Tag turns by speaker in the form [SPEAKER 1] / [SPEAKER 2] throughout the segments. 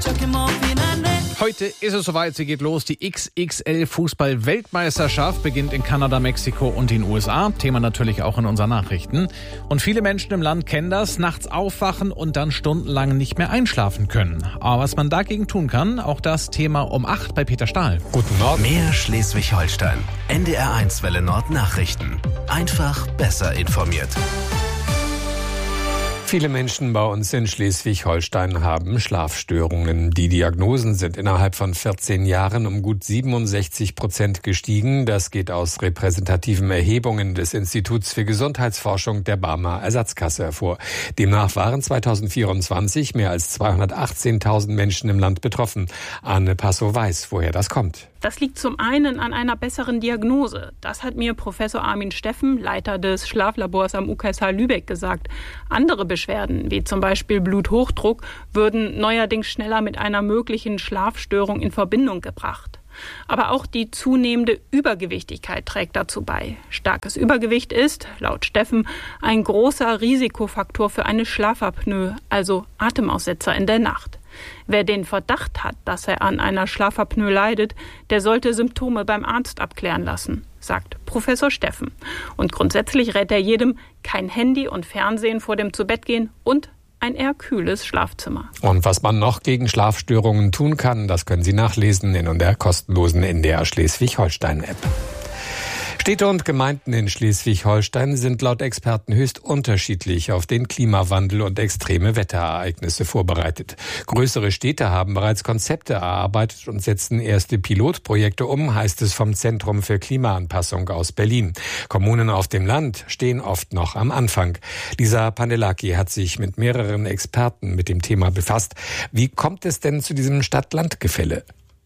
[SPEAKER 1] Heute ist es soweit, sie geht los. Die XXL-Fußball-Weltmeisterschaft beginnt in Kanada, Mexiko und den USA. Thema natürlich auch in unseren Nachrichten. Und viele Menschen im Land kennen das, nachts aufwachen und dann stundenlang nicht mehr einschlafen können. Aber was man dagegen tun kann, auch das Thema um 8 bei Peter Stahl.
[SPEAKER 2] Guten Morgen.
[SPEAKER 3] Mehr Schleswig-Holstein. NDR1 Welle Nord Nachrichten. Einfach besser informiert.
[SPEAKER 2] Viele Menschen bei uns in Schleswig-Holstein haben Schlafstörungen. Die Diagnosen sind innerhalb von 14 Jahren um gut 67% gestiegen. Das geht aus repräsentativen Erhebungen des Instituts für Gesundheitsforschung der Barmer Ersatzkasse hervor. Demnach waren 2024 mehr als 218.000 Menschen im Land betroffen. Anne Passow weiß, woher das kommt.
[SPEAKER 4] Das liegt zum einen an einer besseren Diagnose. Das hat mir Professor Armin Steffen, Leiter des Schlaflabors am UKSH Lübeck, gesagt. Andere Beschwerden, wie zum Beispiel Bluthochdruck, würden neuerdings schneller mit einer möglichen Schlafstörung in Verbindung gebracht. Aber auch die zunehmende Übergewichtigkeit trägt dazu bei. Starkes Übergewicht ist, laut Steffen, ein großer Risikofaktor für eine Schlafapnoe, also Atemaussetzer in der Nacht. Wer den Verdacht hat, dass er an einer Schlafapnoe leidet, der sollte Symptome beim Arzt abklären lassen, sagt Professor Steffen. Und grundsätzlich rät er jedem, kein Handy und Fernsehen vor dem Zubettgehen und ein eher kühles Schlafzimmer.
[SPEAKER 2] Und was man noch gegen Schlafstörungen tun kann, das können Sie nachlesen in der kostenlosen NDR Schleswig-Holstein-App. Städte und Gemeinden in Schleswig-Holstein sind laut Experten höchst unterschiedlich auf den Klimawandel und extreme Wetterereignisse vorbereitet. Größere Städte haben bereits Konzepte erarbeitet und setzen erste Pilotprojekte um, heißt es vom Zentrum für Klimaanpassung aus Berlin. Kommunen auf dem Land stehen oft noch am Anfang. Lisa Pandelaki hat sich mit mehreren Experten mit dem Thema befasst. Wie kommt es denn zu diesem Stadt-Land-Gefälle?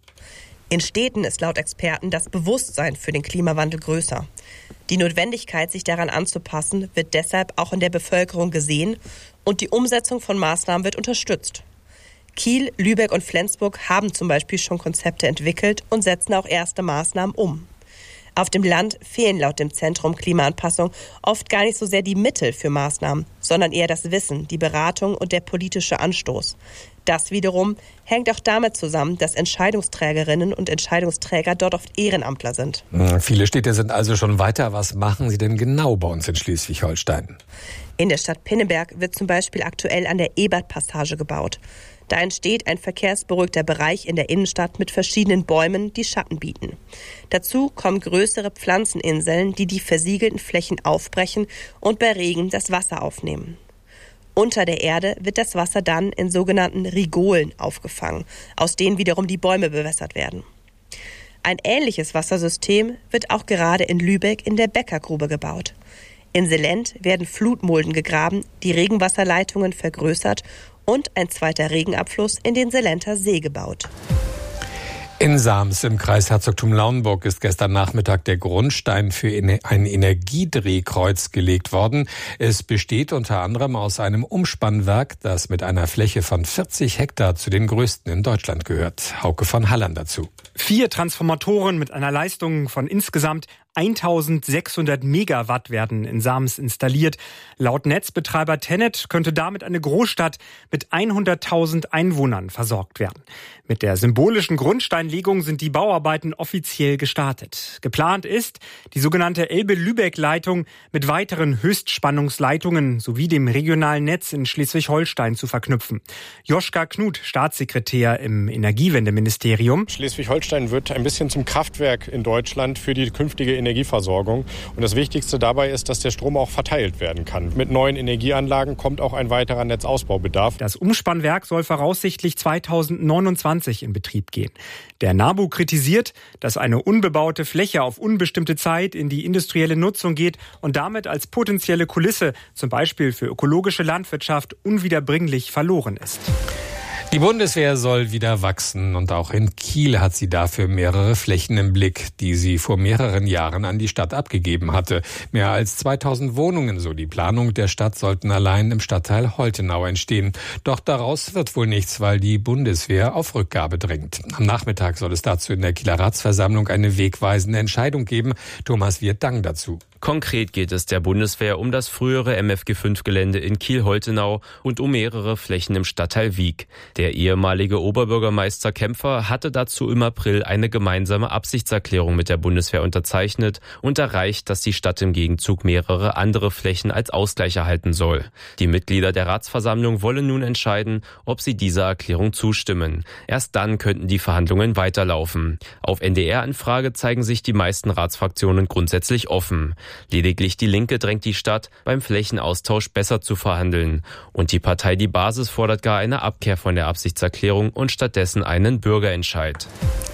[SPEAKER 5] In Städten ist laut Experten das Bewusstsein für den Klimawandel größer. Die Notwendigkeit, sich daran anzupassen, wird deshalb auch in der Bevölkerung gesehen und die Umsetzung von Maßnahmen wird unterstützt. Kiel, Lübeck und Flensburg haben zum Beispiel schon Konzepte entwickelt und setzen auch erste Maßnahmen um. Auf dem Land fehlen laut dem Zentrum Klimaanpassung oft gar nicht so sehr die Mittel für Maßnahmen, sondern eher das Wissen, die Beratung und der politische Anstoß. Das wiederum hängt auch damit zusammen, dass Entscheidungsträgerinnen und Entscheidungsträger dort oft Ehrenamtler sind.
[SPEAKER 2] Viele Städte sind also schon weiter. Was machen sie denn genau bei uns in Schleswig-Holstein?
[SPEAKER 5] In der Stadt Pinneberg wird zum Beispiel aktuell an der Ebert-Passage gebaut. Da entsteht ein verkehrsberuhigter Bereich in der Innenstadt mit verschiedenen Bäumen, die Schatten bieten. Dazu kommen größere Pflanzeninseln, die die versiegelten Flächen aufbrechen und bei Regen das Wasser aufnehmen. Unter der Erde wird das Wasser dann in sogenannten Rigolen aufgefangen, aus denen wiederum die Bäume bewässert werden. Ein ähnliches Wassersystem wird auch gerade in Lübeck in der Bäckergrube gebaut. In Selent werden Flutmulden gegraben, die Regenwasserleitungen vergrößert und ein zweiter Regenabfluss in den Selenter See gebaut.
[SPEAKER 2] In Sams im Kreis Herzogtum Lauenburg ist gestern Nachmittag der Grundstein für ein Energiedrehkreuz gelegt worden. Es besteht unter anderem aus einem Umspannwerk, das mit einer Fläche von 40 Hektar zu den größten in Deutschland gehört. Hauke von Halland dazu.
[SPEAKER 6] 4 Transformatoren mit einer Leistung von insgesamt 1600 Megawatt werden in Sams installiert. Laut Netzbetreiber TenneT könnte damit eine Großstadt mit 100.000 Einwohnern versorgt werden. Mit der symbolischen Grundsteinlegung sind die Bauarbeiten offiziell gestartet. Geplant ist, die sogenannte Elbe-Lübeck-Leitung mit weiteren Höchstspannungsleitungen sowie dem regionalen Netz in Schleswig-Holstein zu verknüpfen. Joschka Knut, Staatssekretär im Energiewendeministerium.
[SPEAKER 7] Schleswig-Holstein wird ein bisschen zum Kraftwerk in Deutschland für die künftige Energieversorgung. Und das Wichtigste dabei ist, dass der Strom auch verteilt werden kann. Mit neuen Energieanlagen kommt auch ein weiterer Netzausbaubedarf.
[SPEAKER 6] Das Umspannwerk soll voraussichtlich 2029 in Betrieb gehen. Der NABU kritisiert, dass eine unbebaute Fläche auf unbestimmte Zeit in die industrielle Nutzung geht und damit als potenzielle Kulisse, zum Beispiel für ökologische Landwirtschaft, unwiederbringlich verloren ist.
[SPEAKER 2] Die Bundeswehr soll wieder wachsen und auch in Kiel hat sie dafür mehrere Flächen im Blick, die sie vor mehreren Jahren an die Stadt abgegeben hatte. Mehr als 2000 Wohnungen, so die Planung der Stadt, sollten allein im Stadtteil Holtenau entstehen. Doch daraus wird wohl nichts, weil die Bundeswehr auf Rückgabe drängt. Am Nachmittag soll es dazu in der Kieler Ratsversammlung eine wegweisende Entscheidung geben. Thomas Wirth-Dang dazu.
[SPEAKER 8] Konkret geht es der Bundeswehr um das frühere MFG-5-Gelände in Kiel-Holtenau und um mehrere Flächen im Stadtteil Wiek. Der ehemalige Oberbürgermeister Kämpfer hatte dazu im April eine gemeinsame Absichtserklärung mit der Bundeswehr unterzeichnet und erreicht, dass die Stadt im Gegenzug mehrere andere Flächen als Ausgleich erhalten soll. Die Mitglieder der Ratsversammlung wollen nun entscheiden, ob sie dieser Erklärung zustimmen. Erst dann könnten die Verhandlungen weiterlaufen. Auf NDR-Anfrage zeigen sich die meisten Ratsfraktionen grundsätzlich offen. Lediglich die Linke drängt die Stadt, beim Flächenaustausch besser zu verhandeln. Und die Partei Die Basis fordert gar eine Abkehr von der Absichtserklärung und stattdessen einen Bürgerentscheid.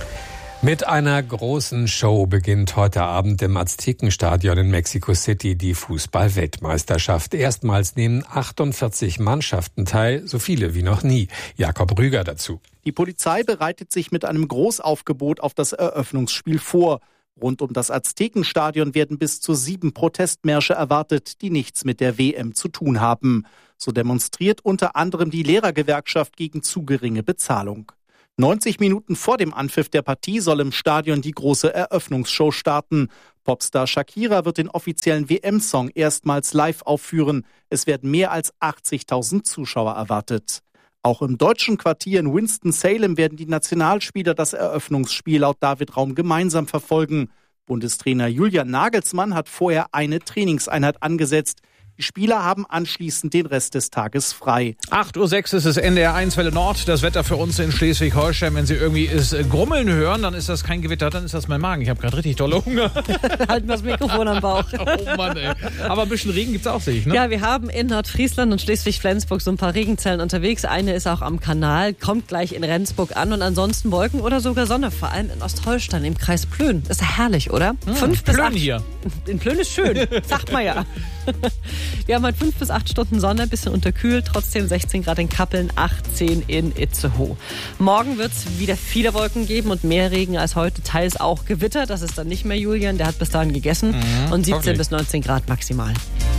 [SPEAKER 2] Mit einer großen Show beginnt heute Abend im Aztekenstadion in Mexico City die Fußball-Weltmeisterschaft. Erstmals nehmen 48 Mannschaften teil, so viele wie noch nie. Jakob Rüger dazu.
[SPEAKER 9] Die Polizei bereitet sich mit einem Großaufgebot auf das Eröffnungsspiel vor. Rund um das Aztekenstadion werden bis zu 7 Protestmärsche erwartet, die nichts mit der WM zu tun haben. So demonstriert unter anderem die Lehrergewerkschaft gegen zu geringe Bezahlung. 90 Minuten vor dem Anpfiff der Partie soll im Stadion die große Eröffnungsshow starten. Popstar Shakira wird den offiziellen WM-Song erstmals live aufführen. Es werden mehr als 80.000 Zuschauer erwartet. Auch im deutschen Quartier in Winston-Salem werden die Nationalspieler das Eröffnungsspiel laut David Raum gemeinsam verfolgen. Bundestrainer Julian Nagelsmann hat vorher eine Trainingseinheit angesetzt. Die Spieler haben anschließend den Rest des Tages frei.
[SPEAKER 1] 8:06 Uhr ist es NDR1 Welle Nord. Das Wetter für uns in Schleswig-Holstein. Wenn Sie irgendwie Grummeln hören, dann ist das kein Gewitter, dann ist das mein Magen. Ich habe gerade richtig dolle Hunger.
[SPEAKER 10] Halten wir das Mikrofon am Bauch.
[SPEAKER 1] Oh Mann, ey. Aber ein bisschen Regen gibt's auch, sehe ich, ne?
[SPEAKER 10] Ja, wir haben in Nordfriesland und Schleswig-Flensburg so ein paar Regenzellen unterwegs. Eine ist auch am Kanal, kommt gleich in Rendsburg an und ansonsten Wolken oder sogar Sonne, vor allem in Ostholstein im Kreis Plön. Ist ja herrlich, oder? 5 bis 8
[SPEAKER 1] hier.
[SPEAKER 10] In Plön ist schön, sagt man ja. Wir haben halt 5 bis 8 Stunden Sonne, bisschen unterkühlt, trotzdem 16 Grad in Kappeln, 18 in Itzehoe. Morgen wird es wieder viele Wolken geben und mehr Regen als heute, teils auch Gewitter. Das ist dann nicht mehr Julian, der hat bis dahin gegessen. Und 17 bis 19 Grad maximal.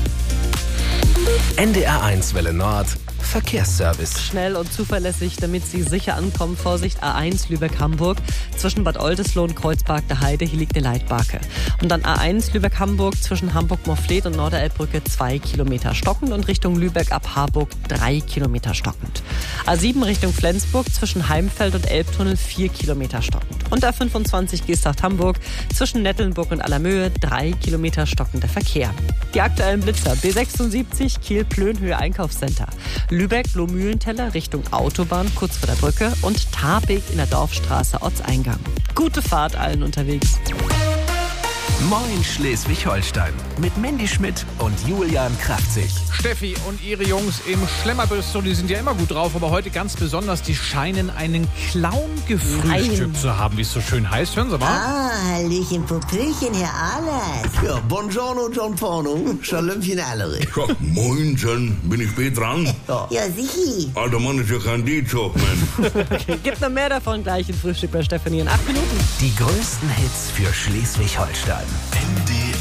[SPEAKER 3] NDR1 Welle Nord. Verkehrsservice.
[SPEAKER 10] Schnell und zuverlässig, damit Sie sicher ankommen. Vorsicht, A1 Lübeck-Hamburg. Zwischen Bad Oldesloe und Kreuzberg der Heide, hier liegt eine Leitbarke. Und dann A1 Lübeck-Hamburg zwischen Hamburg-Morfleet und Norderelbbrücke 2 Kilometer stockend und Richtung Lübeck ab Harburg 3 Kilometer stockend. A7 Richtung Flensburg zwischen Heimfeld und Elbtunnel 4 Kilometer stockend. Und A25 Geesthacht-Hamburg zwischen Nettelnburg und Allermöhe 3 Kilometer stockender Verkehr. Die aktuellen Blitzer: B76 Kiel-Plönhöhe Einkaufscenter. Lübeck, Lohmühlenteller Richtung Autobahn, kurz vor der Brücke und Tarbek in der Dorfstraße, Ortseingang. Gute Fahrt allen unterwegs.
[SPEAKER 3] Moin Schleswig-Holstein mit Mandy Schmidt und Julian Kraftzig.
[SPEAKER 1] Steffi und ihre Jungs im Schlemmerbistro, die sind ja immer gut drauf, aber heute ganz besonders, die scheinen einen Clown gefrühstückt zu haben, wie es so schön heißt. Hören Sie mal.
[SPEAKER 11] Ah, Hallöchen, Popöchen, Herr Ahlers.
[SPEAKER 12] Ja, buongiorno, John Porno. Schalömchen, Allery.
[SPEAKER 13] Ja, moin, John. Bin ich spät dran?
[SPEAKER 11] Ja, sichi.
[SPEAKER 13] Alter Mann, ist ja kein D-Job, Mann.
[SPEAKER 10] Okay, gibt noch mehr davon gleich im Frühstück bei Stefanie in 8 Minuten.
[SPEAKER 3] Die größten Hits für Schleswig-Holstein. NDR